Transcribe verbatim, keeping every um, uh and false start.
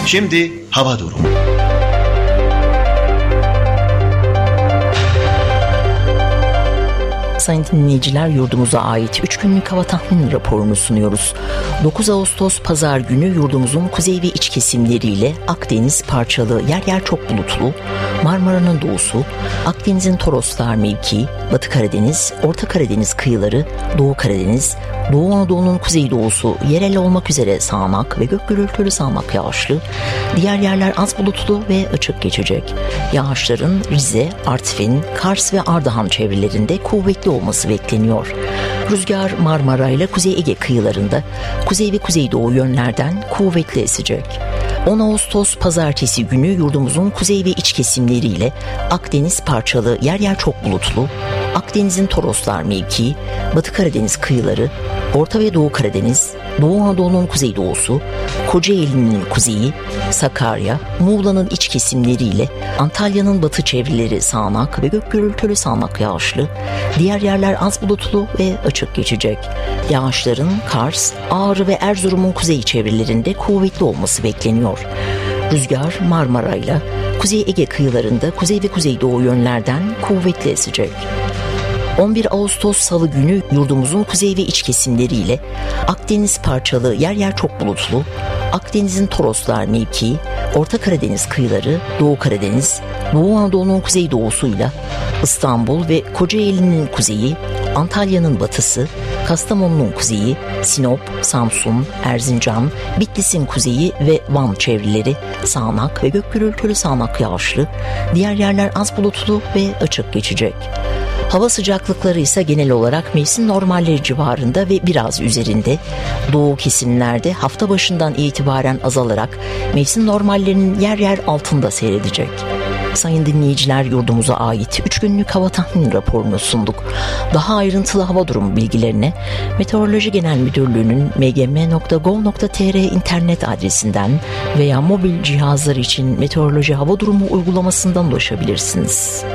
Şimdi hava durumu. Sayın dinleyiciler, yurdumuza ait üç günlük hava tahmin raporunu sunuyoruz. dokuz Ağustos Pazar günü yurdumuzun kuzey ve iç kesimleriyle Akdeniz parçalı, yer yer çok bulutlu, Marmara'nın doğusu, Akdeniz'in Toroslar mevkii, Batı Karadeniz, Orta Karadeniz kıyıları, Doğu Karadeniz, Doğu Anadolu'nun kuzeydoğusu yerel olmak üzere sağanak ve gök gürültülü sağanak yağışlı, diğer yerler az bulutlu ve açık geçecek. Yağışların Rize, Artvin, Kars ve Ardahan çevrelerinde kuvvetli olması bekleniyor. Rüzgar Marmara ile Kuzey Ege kıyılarında kuzey ve kuzeydoğu yönlerden kuvvetli esecek. on Ağustos Pazartesi günü yurdumuzun kuzey ve iç kesimleriyle Akdeniz parçalı, yer yer çok bulutlu, Akdeniz'in Toroslar mevkii, Batı Karadeniz kıyıları, Orta ve Doğu Karadeniz, Doğu Anadolu'nun kuzeydoğusu, Kocaeli'nin kuzeyi, Sakarya, Muğla'nın iç kesimleriyle Antalya'nın batı çevreleri sağanak ve gök gürültülü sağanak yağışlı, diğer yerler az bulutlu ve açık geçecek. Yağışların Kars, Ağrı ve Erzurum'un kuzey çevrelerinde kuvvetli olması bekleniyor. Rüzgar Marmara ile Kuzey Ege kıyılarında kuzey ve kuzeydoğu yönlerden kuvvetli esecek. on bir Ağustos Salı günü yurdumuzun kuzey ve iç kesimleriyle Akdeniz parçalı, yer yer çok bulutlu, Akdeniz'in Toroslar mevkii, Orta Karadeniz kıyıları, Doğu Karadeniz, Doğu Anadolu'nun kuzeydoğusuyla İstanbul ve Kocaeli'nin kuzeyi, Antalya'nın batısı, Kastamonu'nun kuzeyi, Sinop, Samsun, Erzincan, Bitlis'in kuzeyi ve Van çevreleri sağanak ve gök gürültülü sağanak yağışlı, diğer yerler az bulutlu ve açık geçecek. Hava sıcaklıkları ise genel olarak mevsim normalleri civarında ve biraz üzerinde. Doğu kesimlerde hafta başından itibaren azalarak mevsim normallerinin yer yer altında seyredecek. Sayın dinleyiciler, yurdumuza ait üç günlük hava tahmin raporunu sunduk. Daha ayrıntılı hava durumu bilgilerine Meteoroloji Genel Müdürlüğü'nün m g m nokta gov nokta t r internet adresinden veya mobil cihazlar için meteoroloji hava durumu uygulamasından ulaşabilirsiniz.